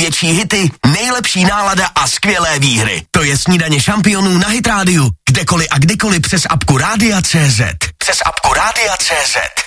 největší hity, nejlepší nálada a skvělé výhry. To je Snídaně šampionů na Hit rádiu. Kdekoliv a kdykoliv přes apku Rádia.cz. Přes apku Rádia.cz.